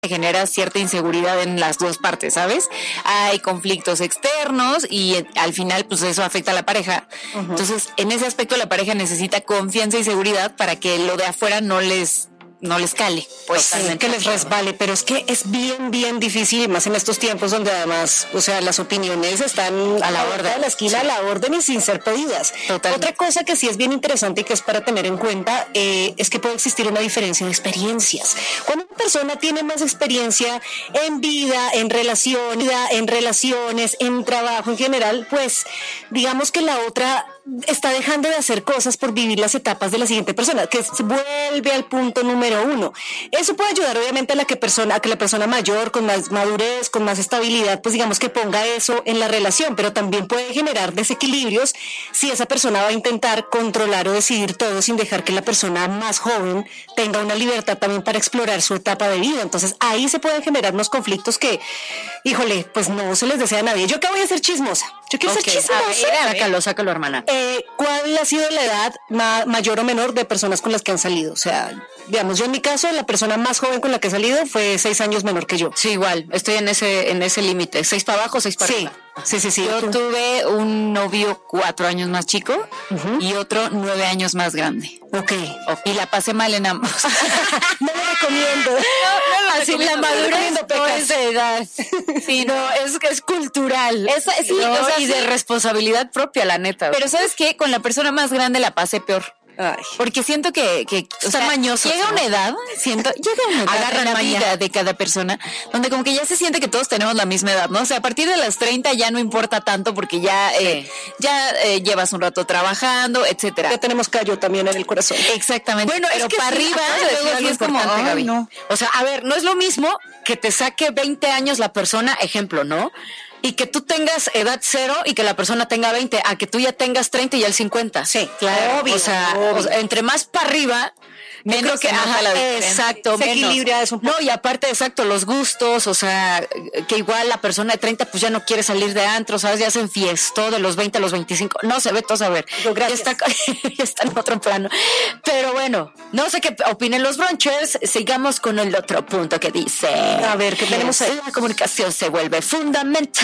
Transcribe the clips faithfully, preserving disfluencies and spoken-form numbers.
genera cierta inseguridad en las dos partes, ¿sabes? Hay conflictos externos y eh, al final pues eso afecta a la pareja. Uh-huh. Entonces, en ese aspecto la pareja necesita confianza y seguridad para que lo de afuera no les no les cale, pues sí, que les resbale, pero es que es bien, bien difícil, más en estos tiempos donde además, o sea, las opiniones están a la orden, a la esquina, sí. a la orden y sin ser pedidas. Totalmente. Otra cosa que sí es bien interesante y que es para tener en cuenta eh, es que puede existir una diferencia de experiencias. Cuando una persona tiene más experiencia en vida, en relación, en relaciones, en trabajo en general, pues digamos que la otra está dejando de hacer cosas por vivir las etapas de la siguiente persona, que se vuelve al punto número uno. Eso puede ayudar obviamente a la que persona, a que la persona mayor, con más madurez, con más estabilidad, pues digamos que ponga eso en la relación, pero también puede generar desequilibrios si esa persona va a intentar controlar o decidir todo sin dejar que la persona más joven tenga una libertad también para explorar su etapa de vida. Entonces ahí se pueden generar unos conflictos que, híjole, pues no se les desea a nadie. Yo acá voy a ser chismosa. Yo quiero okay. ser chismosa. A ver, a ver. Sácalo, sácalo, hermana. Eh, ¿Cuál ha sido la edad ma- mayor o menor de personas con las que han salido? O sea, digamos, yo en mi caso, la persona más joven con la que he salido fue seis años menor que yo. Sí, igual, estoy en ese en ese límite, seis para abajo, seis para sí. arriba. Sí, sí, sí. Yo tuve un novio cuatro años más chico uh-huh. y otro nueve años más grande. Okay. ok. Y la pasé mal en ambos. No lo recomiendo. No, no lo Así la madurez no es de edad. Sí, no, es que es cultural. Es, sí, no, o sea, y sí. de responsabilidad propia, la neta. Pero ¿sabes qué? Con la persona más grande la pasé peor. Ay. Porque siento que, que o sea, mañosos, llega ¿no? una edad, siento, llega una edad Agarran en la maña. vida de cada persona, donde como que ya se siente que todos tenemos la misma edad, ¿no? O sea, a partir de las treinta ya no importa tanto porque ya, sí. eh, ya eh, llevas un rato trabajando, etcétera. Ya tenemos callo también en el corazón. Exactamente. Bueno, pero es que para sí, arriba, luego sí es como, ay, Gaby. No. O sea, a ver, no es lo mismo que te saque veinte años la persona, ejemplo, ¿no? Y que tú tengas edad cero y que la persona tenga veinte, a que tú ya tengas treinta y él cincuenta. Sí, claro. Obvio, o, sea, o sea, entre más para arriba, menos que ajá, la exacto, se equilibra eso un poco. No, y aparte, exacto, los gustos, o sea, que igual la persona de treinta pues ya no quiere salir de antro, ¿sabes? Ya se enfiestó de los veinte a los veinticinco. No se ve, todo a ver. Yo, ya está, ya está en otro plano. Pero bueno, no sé qué opinen los brunchers. Sigamos con el otro punto que dice. A ver, ¿qué tenemos ahí? La comunicación se vuelve fundamental.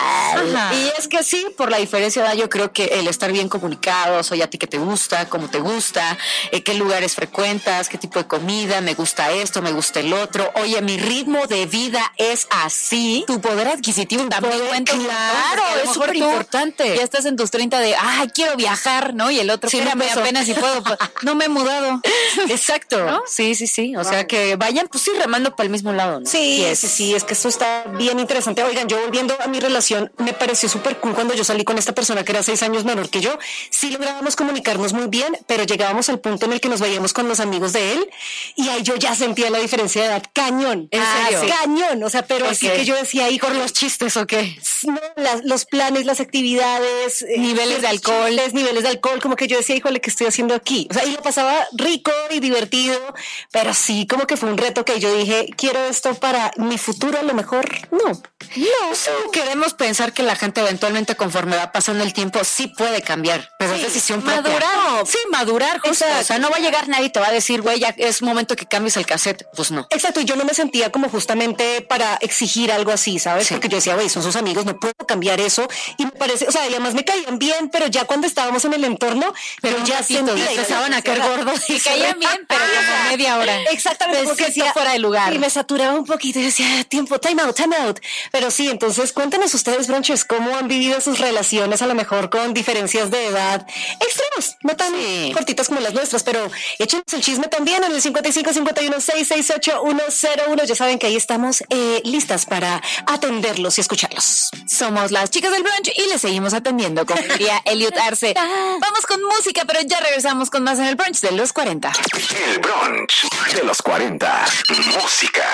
Ajá. Y es que sí, por la diferencia de edad, yo creo que el estar bien comunicados, oye, a ti qué te gusta, cómo te gusta, eh, qué lugares frecuentas, qué tipo de comida, me gusta esto, me gusta el otro, oye, mi ritmo de vida es así, tu poder adquisitivo también cuenta. Claro, es súper importante. Ya estás en tus treinta de, ay, quiero viajar, ¿no? Y el otro, sí, espérame, apenas si puedo, no me he mudado. Exacto. ¿No? Sí, sí, sí, o wow. sea, que vayan, pues sí, remando para el mismo lado, ¿no? Sí, yes. sí, sí, es que esto está bien interesante. Oigan, yo volviendo a mi relación, me pareció súper cool cuando yo salí con esta persona que era seis años menor que yo. Sí lográbamos comunicarnos muy bien, pero llegábamos al punto en el que nos veíamos con los amigos de él y ahí yo ya sentía la diferencia de edad. Cañón. ¿En ah, serio? Sí. Cañón. O sea, pero okay. así que yo decía, hijo, ¿por los chistes o qué? No, las, los planes, las actividades, niveles eh, de alcohol, chistes, niveles de alcohol, como que yo decía, híjole, ¿qué estoy haciendo aquí? O sea, y lo pasaba rico y divertido, pero sí, como que fue un reto que yo dije, quiero esto para mi futuro, a lo mejor no. No, sí, queremos pensar que la gente eventualmente conforme va pasando el tiempo sí puede cambiar, pero sí, es decisión propia. Madurar. No, sí, madurar, justo. Exacto. O sea, no va a llegar nadie y te va a decir, güey, ya es momento que cambies el cassette. Pues no. Exacto, y yo no me sentía como justamente para exigir algo así, ¿sabes? Sí. Porque yo decía, güey, son sus amigos, no puedo cambiar eso. Y me parece, o sea, además me caían bien, pero ya cuando estábamos en el entorno, pero, pero ya sentía, empezaban a caer gordos. Y caían bien, pero como media hora. Exactamente, porque decía fuera de lugar. Y me saturaba un poquito y decía, tiempo, time out, time out. Pero sí, entonces cuéntanos ustedes, brunchers, cómo han vivido sus relaciones, a lo mejor con diferencias de edad extremas, no tan sí. cortitas como las nuestras, pero échenos el chisme también en el cincuenta y cinco cincuenta y uno seis seis ocho uno cero uno. Ya saben que ahí estamos eh, listas para atenderlos y escucharlos. Somos las chicas del brunch y les seguimos atendiendo, como diría Elliot Arce. Vamos con música, pero ya regresamos con más en el brunch de los cuarenta. El brunch de los cuarenta. Música.